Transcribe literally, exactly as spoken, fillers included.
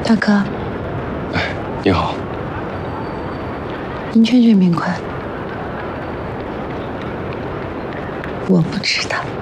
大哥， 哎，你好。 您劝劝明坤，我不知道。